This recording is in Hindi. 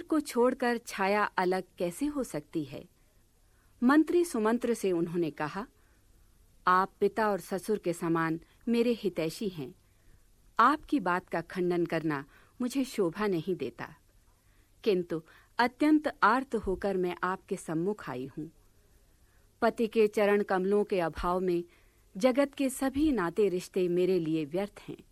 को छोड़कर छाया अलग कैसे हो सकती है? मंत्री सुमंत्र से उन्होंने कहा, आप पिता और ससुर के समान मेरे हितैषी हैं। आपकी बात का खंडन करना मुझे शोभा नहीं देता, किंतु अत्यंत आर्त होकर मैं आपके सम्मुख आई हूँ। पति के चरण कमलों के अभाव में जगत के सभी नाते रिश्ते मेरे लिए व्यर्थ हैं।